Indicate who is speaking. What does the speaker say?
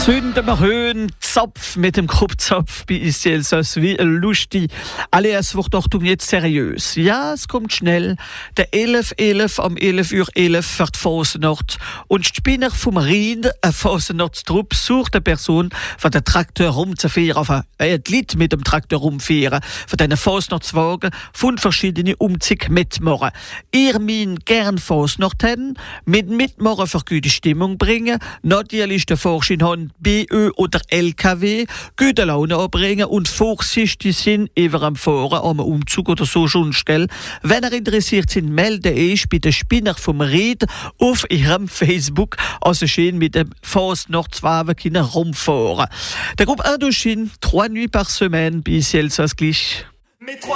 Speaker 1: Zünden wir Höhen, Zopf mit dem Kruppzopf bei uns Elsass wie lustig. Alle, es wird doch jetzt seriös. Ja, es kommt schnell. Der 11.11 am 11.11 wird Fasnacht. Und die Spinner vom Rhein, eine Fasnachtstruppe, sucht eine Person, von den Traktor rumzufahren, die Leute mit dem Traktor rumfahren, von diesen Fasnachtswagen, von verschiedenen Umzügen mitmachen. Ihr meint gern Fasnacht haben, mitmachen für gute Stimmung bringen, natürlich den Vorschein haben, BÖ oder LKW, gute Laune anbringen und vorsichtig sind über am Fahren, am Umzug oder so schon stellen. Wenn ihr interessiert sind, melde ich bei den Spinner vom Ried auf ihrem Facebook, also schön mit dem Fasnachtswagen können rumfahren. Der Groupe Indochine, 3 nuits par semaine, bis Elsass gleich.